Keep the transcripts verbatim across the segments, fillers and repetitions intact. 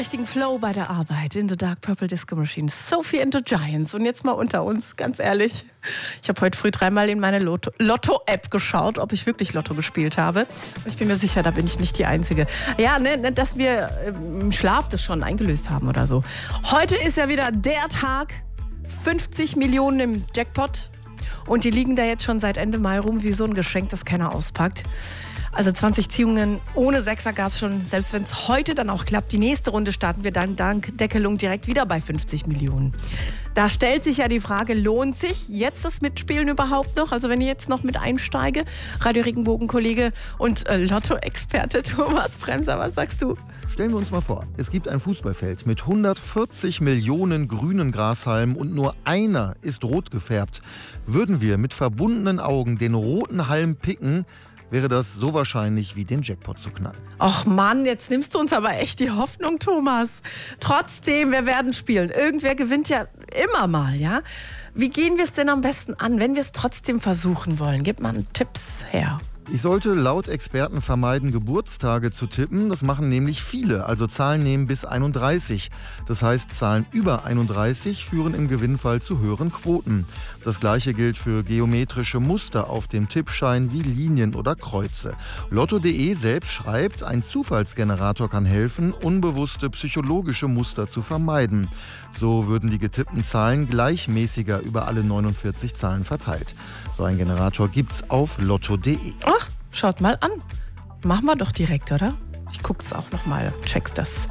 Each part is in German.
Richtigen Flow bei der Arbeit in The Dark Purple Disco Machine. Sophie and the Giants. Und jetzt mal unter uns, ganz ehrlich. Ich habe heute früh dreimal in meine Lotto- Lotto-App geschaut, ob ich wirklich Lotto gespielt habe. Und ich bin mir sicher, da bin ich nicht die Einzige. Ja, ne, dass wir im Schlaf das schon eingelöst haben oder so. Heute ist ja wieder der Tag. fünfzig Millionen im Jackpot. Und die liegen da jetzt schon seit Ende Mai rum wie so ein Geschenk, das keiner auspackt. Also zwanzig Ziehungen ohne Sechser gab es schon. Selbst wenn es heute dann auch klappt, die nächste Runde starten wir dann dank Deckelung direkt wieder bei fünfzig Millionen. Da stellt sich ja die Frage, lohnt sich jetzt das Mitspielen überhaupt noch? Also wenn ich jetzt noch mit einsteige, Radio Regenbogen-Kollege und äh, Lotto-Experte Thomas Bremser, was sagst du? Stellen wir uns mal vor, es gibt ein Fußballfeld mit hundertvierzig Millionen grünen Grashalmen und nur einer ist rot gefärbt. Würden wir mit verbundenen Augen den roten Halm picken, wäre das so wahrscheinlich wie den Jackpot zu knacken. Och Mann, jetzt nimmst du uns aber echt die Hoffnung, Thomas. Trotzdem, wir werden spielen. Irgendwer gewinnt ja immer mal, ja? Wie gehen wir es denn am besten an, wenn wir es trotzdem versuchen wollen? Gib mal Tipps her. Ich sollte laut Experten vermeiden, Geburtstage zu tippen. Das machen nämlich viele, also Zahlen nehmen bis einunddreißig. Das heißt, Zahlen über einunddreißig führen im Gewinnfall zu höheren Quoten. Das gleiche gilt für geometrische Muster auf dem Tippschein wie Linien oder Kreuze. Lotto punkt de selbst schreibt, ein Zufallsgenerator kann helfen, unbewusste psychologische Muster zu vermeiden. So würden die getippten Zahlen gleichmäßiger über alle neunundvierzig Zahlen verteilt. So ein Generator gibt's auf Lotto punkt de. Ach, schaut mal an. Machen wir doch direkt, oder? Ich guck's auch noch mal, check's das.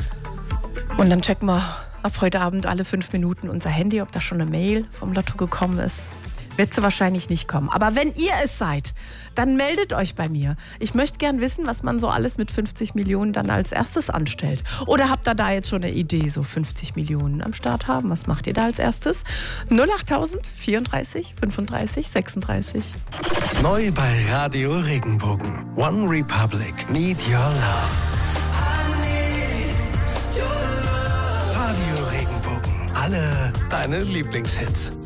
Und dann checken wir ab heute Abend alle fünf Minuten unser Handy, ob da schon eine Mail vom Lotto gekommen ist. Wird sie wahrscheinlich nicht kommen. Aber wenn ihr es seid, dann meldet euch bei mir. Ich möchte gern wissen, was man so alles mit fünfzig Millionen dann als erstes anstellt. Oder habt ihr da jetzt schon eine Idee, so fünfzig Millionen am Start haben? Was macht ihr da als erstes? null achttausend vierunddreißig fünfunddreißig sechsunddreißig. Neu bei Radio Regenbogen. One Republic. Need Your Love. Radio Regenbogen. Alle deine Lieblingshits.